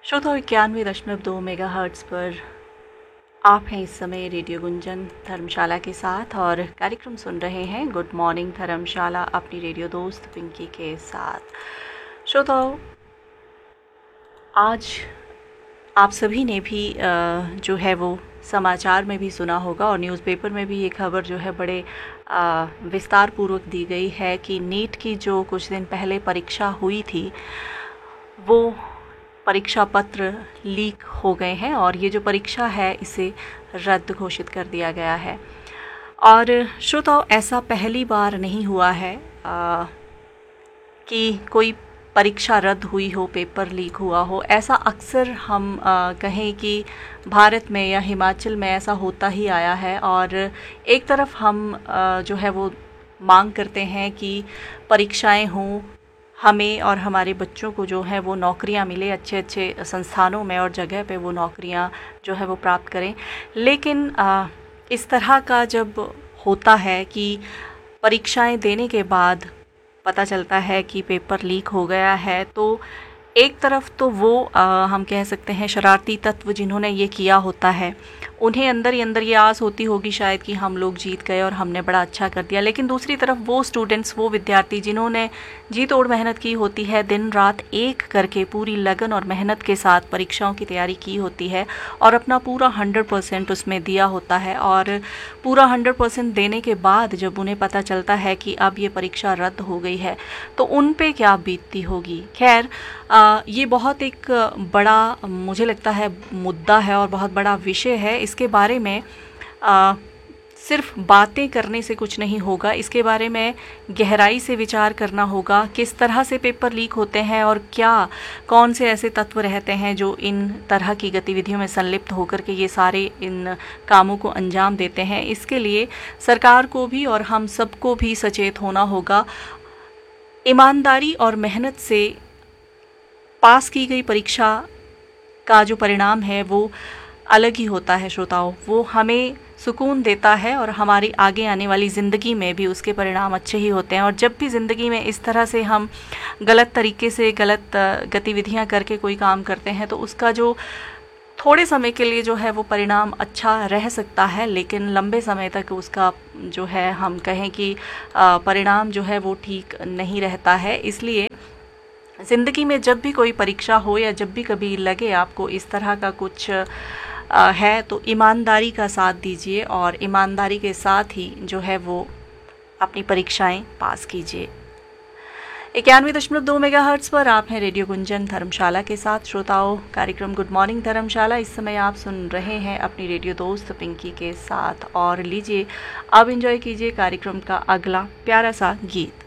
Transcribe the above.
श्रोता 91.2 मेगाहर्ट्ज़ पर आप हैं इस समय रेडियो गुंजन धर्मशाला के साथ और कार्यक्रम सुन रहे हैं गुड मॉर्निंग धर्मशाला अपनी रेडियो दोस्त पिंकी के साथ। श्रोताओं, आज आप सभी ने भी जो है वो समाचार में भी सुना होगा और न्यूज़पेपर में भी ये खबर जो है बड़े विस्तार पूर्वक दी गई है कि नीट की जो कुछ दिन पहले परीक्षा हुई थी वो परीक्षा पत्र लीक हो गए हैं और ये जो परीक्षा है इसे रद्द घोषित कर दिया गया है। और श्रोताओं, ऐसा पहली बार नहीं हुआ है कि कोई परीक्षा रद्द हुई हो, पेपर लीक हुआ हो। ऐसा अक्सर हम कहें कि भारत में या हिमाचल में ऐसा होता ही आया है। और एक तरफ हम जो है वो मांग करते हैं कि परीक्षाएं हों, हमें और हमारे बच्चों को जो है वो नौकरियां मिले, अच्छे अच्छे संस्थानों में और जगह पे वो नौकरियां जो है वो प्राप्त करें। लेकिन इस तरह का जब होता है कि परीक्षाएं देने के बाद पता चलता है कि पेपर लीक हो गया है, तो एक तरफ तो वो हम कह सकते हैं शरारती तत्व जिन्होंने ये किया होता है, उन्हें अंदर ही अंदर ये आस होती होगी शायद कि हम लोग जीत गए और हमने बड़ा अच्छा कर दिया। लेकिन दूसरी तरफ वो स्टूडेंट्स, वो विद्यार्थी जिन्होंने जी तोड़ मेहनत की होती है, दिन रात एक करके पूरी लगन और मेहनत के साथ परीक्षाओं की तैयारी की होती है और अपना पूरा 100% उसमें दिया होता है, और पूरा 100% देने के बाद जब उन्हें पता चलता है कि अब ये परीक्षा रद्द हो गई है तो उन पे क्या बीतती होगी। खैर, ये बहुत एक बड़ा मुझे लगता है मुद्दा है और बहुत बड़ा विषय है। इसके बारे में सिर्फ बातें करने से कुछ नहीं होगा, इसके बारे में गहराई से विचार करना होगा। किस तरह से पेपर लीक होते हैं और क्या कौन से ऐसे तत्व रहते हैं जो इन तरह की गतिविधियों में संलिप्त होकर के ये सारे इन कामों को अंजाम देते हैं। इसके लिए सरकार को भी और हम सबको भी सचेत होना होगा। ईमानदारी और मेहनत से पास की गई परीक्षा का जो परिणाम है वो अलग ही होता है श्रोताओं। वो हमें सुकून देता है और हमारी आगे आने वाली ज़िंदगी में भी उसके परिणाम अच्छे ही होते हैं। और जब भी ज़िंदगी में इस तरह से हम गलत तरीके से गलत गतिविधियां करके कोई काम करते हैं तो उसका जो थोड़े समय के लिए जो है वो परिणाम अच्छा रह सकता है, लेकिन लंबे समय तक उसका जो है हम कहें कि परिणाम जो है वो ठीक नहीं रहता है। इसलिए ज़िंदगी में जब भी कोई परीक्षा हो या जब भी कभी लगे आपको इस तरह का कुछ है तो ईमानदारी का साथ दीजिए और ईमानदारी के साथ ही जो है वो अपनी परीक्षाएं पास कीजिए। 91.2 मेगाहर्ट्ज़ पर आप हैं रेडियो गुंजन धर्मशाला के साथ। श्रोताओं, कार्यक्रम गुड मॉर्निंग धर्मशाला इस समय आप सुन रहे हैं अपनी रेडियो दोस्त पिंकी के साथ। और लीजिए अब एंजॉय कीजिए कार्यक्रम का अगला प्यारा सा गीत।